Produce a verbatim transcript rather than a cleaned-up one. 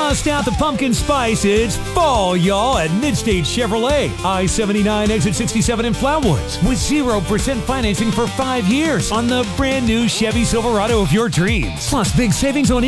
Bust out the pumpkin spice. It's fall, y'all, at Midstate Chevrolet. I seventy-nine, exit sixty-seven in Flatwoods. With zero percent financing for five years on the brand new Chevy Silverado of your dreams. Plus big savings on